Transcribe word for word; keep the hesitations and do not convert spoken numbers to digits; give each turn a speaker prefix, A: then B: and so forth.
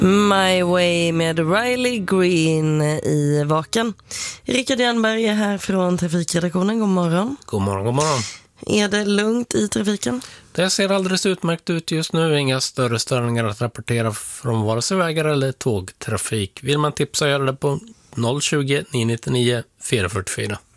A: My Way med Riley Green i Vaken. Rickard Jernberg är här från trafikredaktionen. God morgon.
B: God morgon, god morgon.
A: Är det lugnt i trafiken?
B: Det ser alldeles utmärkt ut just nu. Inga större störningar att rapportera från vare sig vägar eller tågtrafik. Vill man tipsa gör det på noll tjugo, nio nio nio, fyra fyra fyra.